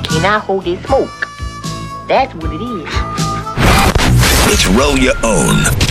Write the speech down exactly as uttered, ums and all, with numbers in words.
and I hold that smoke. That's what it is. It's Roll Your Own.